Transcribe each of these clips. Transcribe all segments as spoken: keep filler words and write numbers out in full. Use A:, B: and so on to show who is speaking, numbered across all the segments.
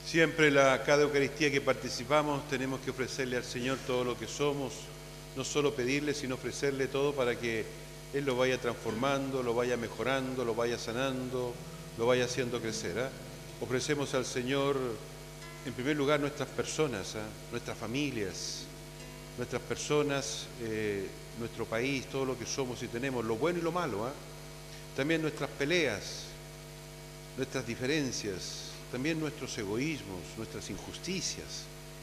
A: Siempre la, cada Eucaristía que participamos tenemos que ofrecerle al Señor todo lo que somos, no solo pedirle, sino ofrecerle todo para que Él lo vaya transformando, lo vaya mejorando, lo vaya sanando, lo vaya haciendo crecer. ¿eh? Ofrecemos al Señor, en primer lugar, nuestras personas, ¿eh? nuestras familias, nuestras personas, eh, nuestro país, todo lo que somos y tenemos, lo bueno y lo malo. ¿eh? También nuestras peleas, nuestras diferencias, también nuestros egoísmos, nuestras injusticias,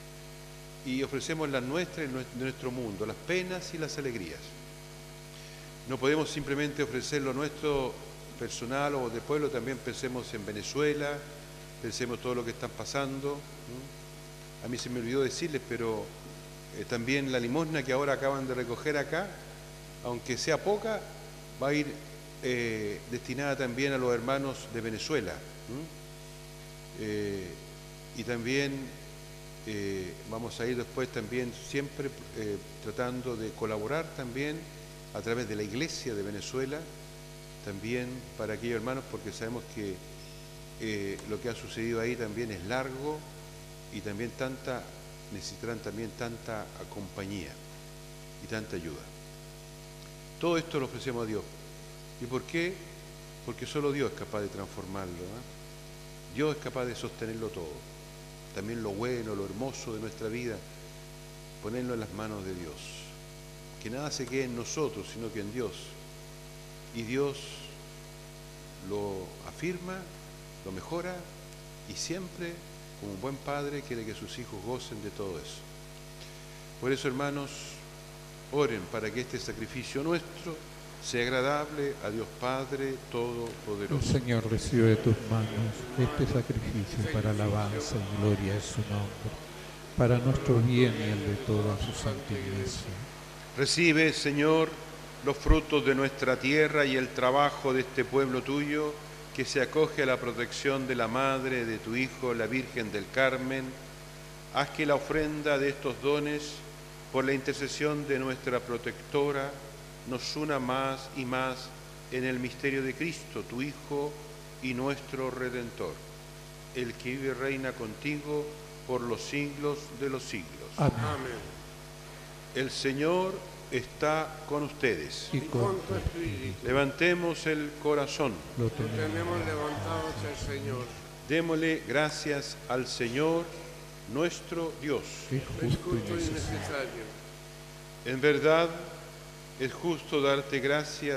A: y ofrecemos las nuestras y nuestro mundo, las penas y las alegrías. No podemos simplemente ofrecer lo nuestro personal o de pueblo, también pensemos en Venezuela, pensemos todo lo que está pasando. A mí se me olvidó decirles, pero eh, también la limosna que ahora acaban de recoger acá, aunque sea poca, va a ir eh, destinada también a los hermanos de Venezuela. ¿Mm? Eh, y también eh, vamos a ir después también siempre eh, tratando de colaborar también a través de la Iglesia de Venezuela, también para aquellos hermanos, porque sabemos que eh, lo que ha sucedido ahí también es largo y también tanta, necesitarán también tanta compañía y tanta ayuda. Todo esto lo ofrecemos a Dios. ¿Y por qué? Porque solo Dios es capaz de transformarlo, ¿eh? Dios es capaz de sostenerlo todo, también lo bueno, lo hermoso de nuestra vida, ponerlo en las manos de Dios. Que nada se quede en nosotros, sino que en Dios. Y Dios lo afirma, lo mejora y siempre, como un buen padre, quiere que sus hijos gocen de todo eso. Por eso, hermanos, oren para que este sacrificio nuestro sea agradable a Dios Padre Todopoderoso.
B: El Señor recibe de tus manos este sacrificio para alabanza y gloria de su nombre, para nuestro bien y el de toda su santa Iglesia.
A: Recibe, Señor, los frutos de nuestra tierra y el trabajo de este pueblo tuyo, que se acoge a la protección de la Madre de tu Hijo, la Virgen del Carmen. Haz que la ofrenda de estos dones, por la intercesión de nuestra protectora, nos una más y más en el misterio de Cristo, tu Hijo y nuestro Redentor, el que vive y reina contigo por los siglos de los siglos.
B: Amén.
C: Amén.
A: El Señor está con ustedes.
B: Y con tu
C: espíritu.
A: Levantemos el corazón.
B: Lo
C: Lo
B: tenemos.
C: tenemos levantado hacia el Señor.
A: Démosle gracias al Señor, nuestro Dios.
B: Es
C: Es
B: justo y
C: justo y
B: necesario.
C: necesario.
A: En verdad, es justo darte gracias,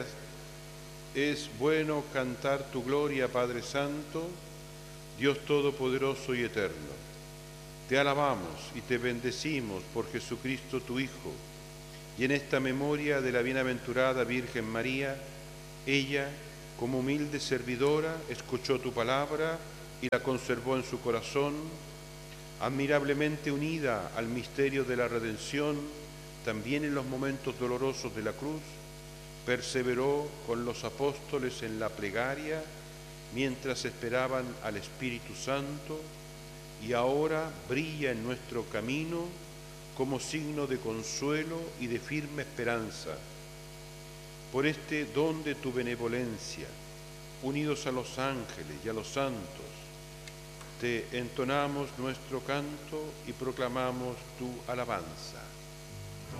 A: es bueno cantar tu gloria, Padre Santo, Dios Todopoderoso y Eterno. Te alabamos y te bendecimos por Jesucristo tu Hijo, y en esta memoria de la bienaventurada Virgen María, ella, como humilde servidora, escuchó tu palabra y la conservó en su corazón, admirablemente unida al misterio de la redención. También en los momentos dolorosos de la cruz, perseveró con los apóstoles en la plegaria mientras esperaban al Espíritu Santo, y ahora brilla en nuestro camino como signo de consuelo y de firme esperanza. Por este don de tu benevolencia, unidos a los ángeles y a los santos, te entonamos nuestro canto y proclamamos tu alabanza.